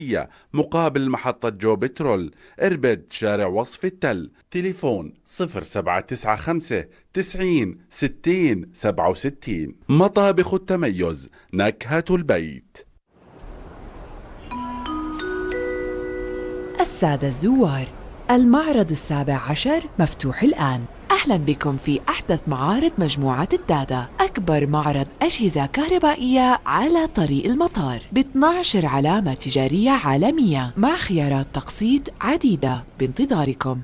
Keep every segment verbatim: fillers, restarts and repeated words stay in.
مقابل محطة جو بترول، إربد، شارع وصف التل. تليفون صفر سبعة تسعة خمسة تسعين ستين سبعة وستين. مطابخ التميز، نكهة البيت. السادة الزوار، المعرض السابع عشر مفتوح الآن. أهلا بكم في أحدث معارض مجموعة الدادا، أكبر معرض أجهزة كهربائية على طريق المطار، ب اثنتي عشرة علامة تجارية عالمية مع خيارات تقسيط عديدة بانتظاركم.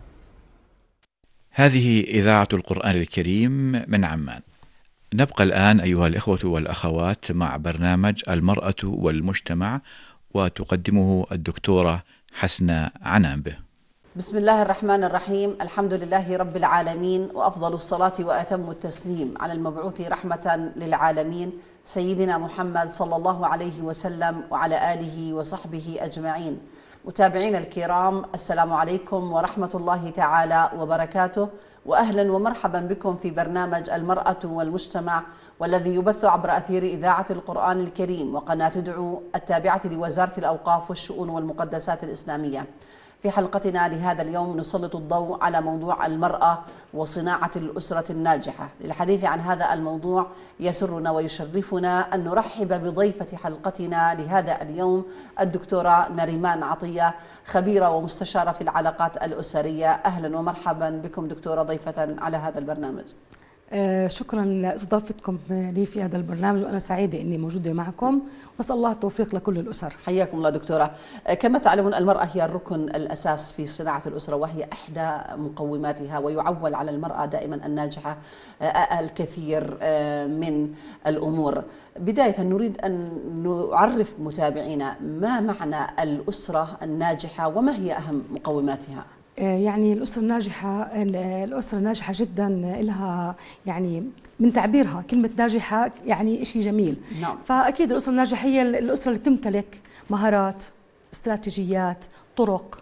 هذه إذاعة القرآن الكريم من عمان. نبقى الآن أيها الإخوة والأخوات مع برنامج المرأة والمجتمع، وتقدمه الدكتورة حسنة عنامبه. بسم الله الرحمن الرحيم. الحمد لله رب العالمين، وأفضل الصلاة وأتم التسليم على المبعوث رحمة للعالمين سيدنا محمد صلى الله عليه وسلم وعلى آله وصحبه أجمعين. متابعينا الكرام، السلام عليكم ورحمة الله تعالى وبركاته، وأهلا ومرحبا بكم في برنامج المرأة والمجتمع، والذي يبث عبر أثير إذاعة القرآن الكريم وقناة دعو التابعة لوزارة الأوقاف والشؤون والمقدسات الإسلامية. في حلقتنا لهذا اليوم نسلط الضوء على موضوع المرأة وصناعة الأسرة الناجحة. للحديث عن هذا الموضوع يسرنا ويشرفنا أن نرحب بضيفة حلقتنا لهذا اليوم الدكتورة نريمان عطية، خبيرة ومستشارة في العلاقات الأسرية. أهلا ومرحبا بكم دكتورة ضيفة على هذا البرنامج. آه شكرا لاستضافتكم لي في هذا البرنامج، وأنا سعيدة أني موجودة معكم، وأسأل الله التوفيق لكل الأسر. حياكم الله دكتورة. آه كما تعلمون، المرأة هي الركن الأساس في صناعة الأسرة، وهي إحدى مقوماتها، ويعول على المرأة دائما الناجحة آه الكثير آه من الأمور. بداية نريد أن نعرف متابعينا ما معنى الأسرة الناجحة وما هي أهم مقوماتها. يعني الأسرة الناجحة، الأسرة الناجحة جدا لها يعني من تعبيرها كلمة ناجحة يعني شيء جميل. نعم. فأكيد الأسرة الناجحة هي الأسرة اللي تمتلك مهارات، استراتيجيات، طرق،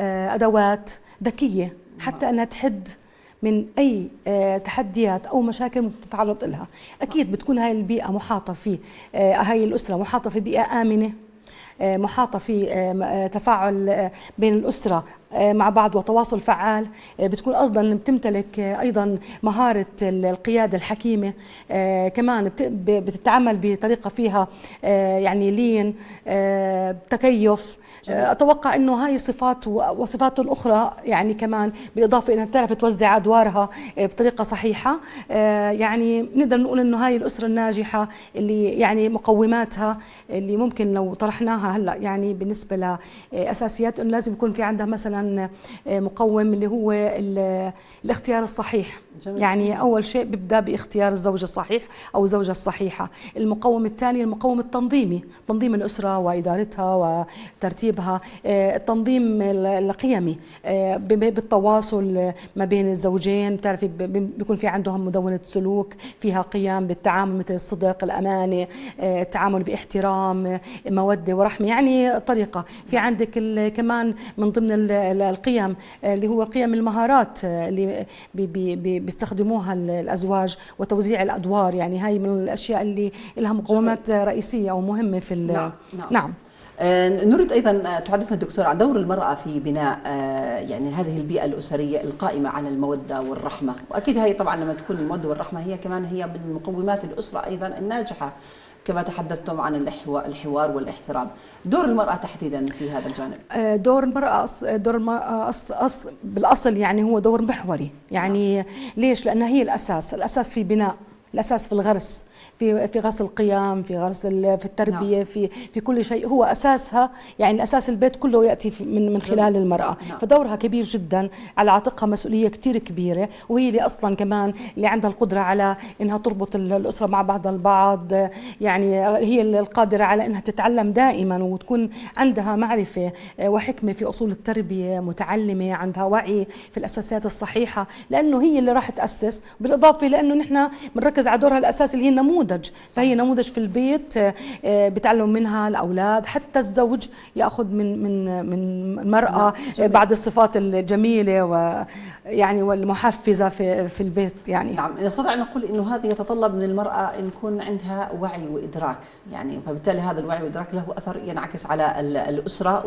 أدوات ذكية حتى أنها تحد من أي تحديات أو مشاكل ممكن تتعرض لها. أكيد بتكون هاي البيئة محاطة في هاي الأسرة محاطة في بيئة آمنة، محاطة في تفاعل بين الأسرة مع بعض وتواصل فعال، بتكون أيضا بتمتلك أيضا مهارة القيادة الحكيمة، كمان بتتعامل بطريقة فيها يعني لين، تكيف. أتوقع أنه هاي صفات وصفات أخرى يعني كمان، بالإضافة أنها بتعرف توزع أدوارها بطريقة صحيحة. يعني نقدر نقول أنه هاي الأسرة الناجحة اللي يعني مقوماتها اللي ممكن لو طرحناها هلا يعني بالنسبة لأساسيات، أنه لازم يكون في عندها مثلا مقوم اللي هو الاختيار الصحيح. جميل. يعني أول شيء بيبدأ باختيار الزوج الصحيح أو الزوجة الصحيحة. المقوم الثاني المقوم التنظيمي، تنظيم الأسرة وإدارتها وترتيبها، التنظيم القيمي بالتواصل ما بين الزوجين. بتعرفي بيكون في عندهم مدونة سلوك فيها قيم بالتعامل مثل الصدق، الأمانة، التعامل باحترام، مودة ورحمة، يعني طريقة. في عندك كمان من ضمن القيم اللي هو قيم المهارات اللي بي بي بيستخدموها الأزواج وتوزيع الأدوار. يعني هاي من الأشياء اللي لها مقومات رئيسية أو مهمة في نعم. نعم, نعم. آه نريد أيضا تحدثنا الدكتور عن دور المرأة في بناء آه يعني هذه البيئة الأسرية القائمة على المودة والرحمة. وأكيد هي طبعا لما تكون المودة والرحمة هي كمان هي من مقومات الأسرة أيضا الناجحة، كما تحدثتم عن الحوار والاحترام. دور المرأة تحديدا في هذا الجانب. دور المرأة دور المرأة أص أص بالأصل يعني هو دور محوري. يعني ليش؟ لأنها هي الأساس، الأساس في بناء، الأساس في الغرس، في في غرس القيم، في غرس في التربية، في في كل شيء هو أساسها. يعني أساس البيت كله يأتي من من خلال المرأة. فدورها كبير جدا، على عاتقها مسؤولية كتير كبيرة، وهي اللي أصلا كمان اللي عندها القدرة على إنها تربط الأسرة مع بعضها البعض. يعني هي القادرة على إنها تتعلم دائما وتكون عندها معرفة وحكمة في أصول التربية، متعلمة، عندها وعي في الأساسيات الصحيحة، لأنه هي اللي راح تأسس. بالإضافة لأنه نحن بنركز على دورها الأساسي اللي هي نموذج، فهي نموذج في البيت بتعلم منها الأولاد، حتى الزوج يأخذ من من من المرأة نعم. بعض الصفات الجميلة ويعني والمحفزة في في البيت يعني. نعم، نستطيع أن نقول إنه هذا يتطلب من المرأة أن يكون عندها وعي وإدراك يعني، فبالتالي هذا الوعي والإدراك له أثر ينعكس على الأسرة.